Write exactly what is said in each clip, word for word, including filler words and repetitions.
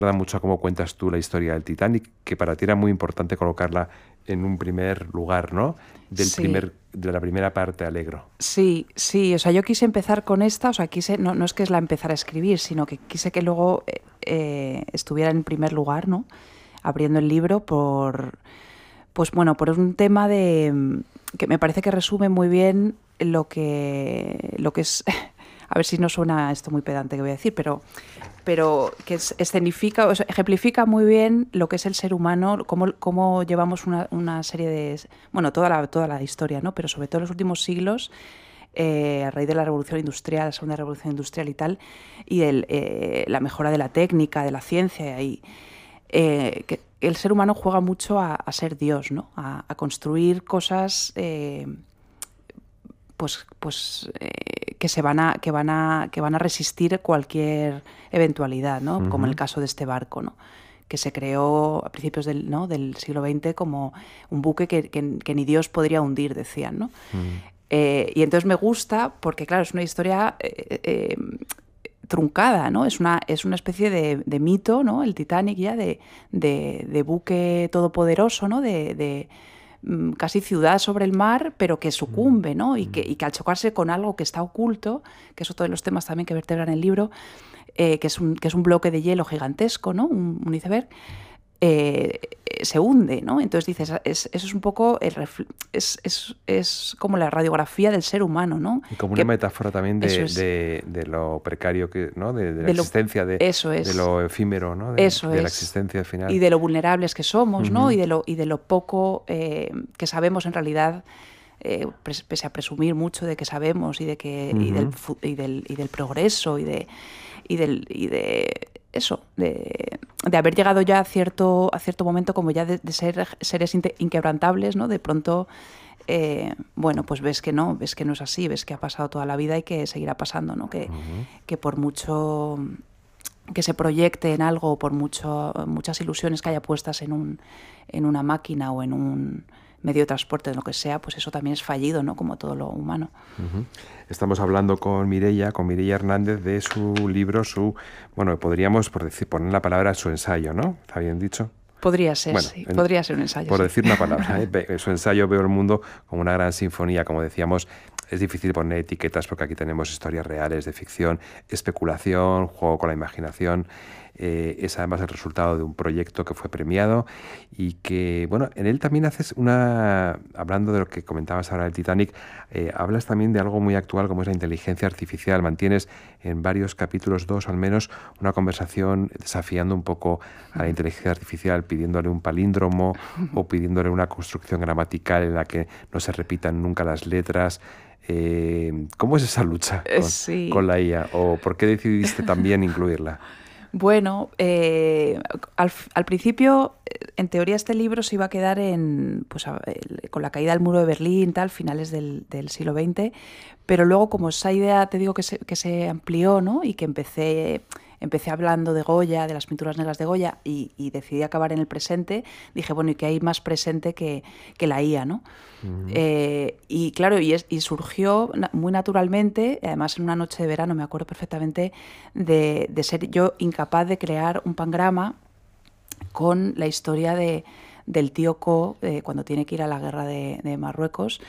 recuerda mucho a cómo cuentas tú la historia del Titanic, que para ti era muy importante colocarla en un primer lugar, ¿no? Del Sí, primer, de la primera parte, Alegro. sí, sí. O sea, yo quise empezar con esta, o sea, quise, no, no es que es la empezar a escribir, sino que quise que luego eh, eh, estuviera en primer lugar, ¿no? Abriendo el libro por, pues bueno, por un tema de mm, que me parece que resume muy bien lo que, lo que es, a ver si no suena esto muy pedante que voy a decir, pero pero que es- escenifica, o sea, ejemplifica muy bien lo que es el ser humano, cómo, cómo llevamos una, una serie de, bueno, toda la, toda la historia, ¿no? Pero sobre todo en los últimos siglos, eh, a raíz de la revolución industrial, la segunda revolución industrial y tal, y el, eh, la mejora de la técnica, de la ciencia, y eh, que el ser humano juega mucho a, a ser Dios, ¿no? A, a construir cosas eh, pues, pues eh, que se van a, que van a, que van a resistir cualquier eventualidad, ¿no? Como en el Ujú. caso de este barco, ¿no? Que se creó a principios del, ¿no? del siglo veinte como un buque que, que, que ni Dios podría hundir, decían, ¿no? Mm. Eh, y entonces me gusta porque, claro, es una historia eh, eh, truncada, ¿no? Es una, es una especie de, de mito, ¿no? El Titanic ya, de, de, de buque todopoderoso, ¿no? De, de mm, casi ciudad sobre el mar, pero que Mm. sucumbe, ¿no? Y que, Mm. y que al chocarse con algo que está oculto, que es otro de los temas también que vertebran el libro, eh, que, es un, que es un bloque de hielo gigantesco, ¿no? Un, un iceberg, eh, se hunde, ¿no? Entonces dices, es, eso es un poco, el refl- es, es, es como la radiografía del ser humano, ¿no? Y como una Que metáfora también eso de, es, de, de lo precario que, ¿no? De, de la de lo, existencia, de, eso de es, lo efímero, ¿no? De, eso de la es, existencia y final. de lo vulnerables que somos, ¿no? Y Ujú. de lo, y de lo poco eh, que sabemos en realidad, eh, pres- pese a presumir mucho de que sabemos y de que y del, Ujú. fu- y del, y del progreso y de y del y de eso, de, de haber llegado ya a cierto a cierto momento como ya de, de ser seres inte- inquebrantables, ¿no? De pronto eh, bueno, pues ves que no, ves que no es así, ves que ha pasado toda la vida y que seguirá pasando, ¿no? Que, Ujú. que por mucho que se proyecte en algo, por mucho, muchas ilusiones que haya puestas en, un, en una máquina o en un medio de transporte, en lo que sea, pues eso también es fallido, ¿no? Como todo lo humano. Ujú. Estamos hablando con Mireia, con Mireia Hernández, de su libro, su, bueno, podríamos por decir, poner la palabra su ensayo, ¿no? ¿Está bien dicho? Podría ser, Bueno, sí. en- Podría ser un ensayo, por sí. decir una palabra, ¿eh? Ve- Su ensayo Veo el mundo como una gran sinfonía, como decíamos, es difícil poner etiquetas porque aquí tenemos historias reales de ficción, especulación, juego con la imaginación. Eh, es además el resultado de un proyecto que fue premiado y que, bueno, en él también haces una, hablando de lo que comentabas ahora del Titanic, eh, hablas también de algo muy actual como es la inteligencia artificial. Mantienes en varios capítulos, dos al menos, una conversación desafiando un poco a la inteligencia artificial, pidiéndole un palíndromo o pidiéndole una construcción gramatical en la que no se repitan nunca las letras. Eh, ¿cómo es esa lucha Eh, con, con Sí. la I A? ¿O por qué decidiste también incluirla? Bueno, eh, al, f- al principio, eh, en teoría, este libro se iba a quedar en, pues, a- el- con la caída del muro de Berlín, tal, finales del, del siglo veinte, pero luego, como esa idea, te digo, que se, que se amplió, ¿no? Y que empecé, empecé hablando de Goya, de las pinturas negras de Goya, y, y decidí acabar en el presente, dije, bueno, ¿y qué hay más presente que, que la I A, ¿no? Ujú. Eh, y claro, y, es- y surgió na- muy naturalmente, además en una noche de verano, me acuerdo perfectamente, de, de ser yo incapaz de crear un pangrama con la historia de, del tío Co, eh, cuando tiene que ir a la guerra de, de Marruecos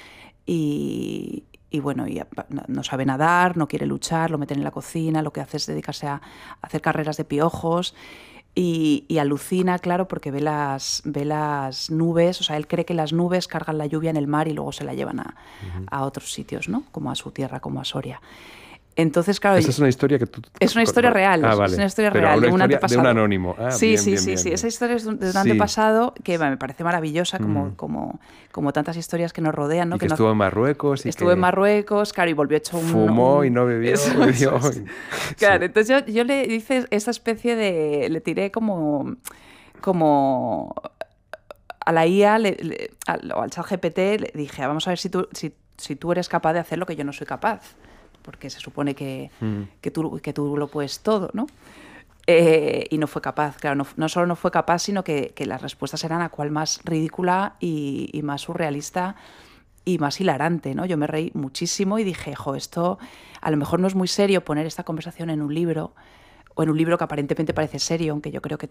y, y bueno, y no, no sabe nadar, no quiere luchar, lo meten en la cocina, lo que hace es dedicarse a, a hacer carreras de piojos y, y alucina, claro, porque ve las, ve las nubes, o sea, él cree que las nubes cargan la lluvia en el mar y luego se la llevan a, Ujú. a otros sitios, ¿no? Como a su tierra, como a Soria. Entonces, claro, Esa es una historia que tú... es una co- historia co- real, Ah, es vale. una historia Pero real una de un historia de un antepasado. anónimo. Ah, Sí, bien, sí, bien, sí, bien, sí. Esa bien. historia es de un, de un Sí. antepasado que me parece maravillosa, como, Mm. como, como tantas historias que nos rodean, ¿no? Y que Que no, estuvo en Marruecos y estuvo en que Marruecos, claro, y volvió hecho un... fumó y un- no bebió, Eso, eso bebió. es. y- Sí. Claro, entonces yo, yo le hice esta especie de... Le tiré como... como a la I A le- le- al, o al chat G P T le dije, vamos a ver si tú, si, si tú eres capaz de hacer lo que yo no soy capaz, porque se supone que, Mm. que, tú, que tú lo puedes todo, ¿no? Eh, y no fue capaz, claro, no, no solo no fue capaz, sino que, que las respuestas eran a cual más ridícula y, y más surrealista y más hilarante, ¿no? Yo me reí muchísimo y dije, jo, esto a lo mejor no es muy serio poner esta conversación en un libro o en un libro que aparentemente parece serio, aunque yo creo que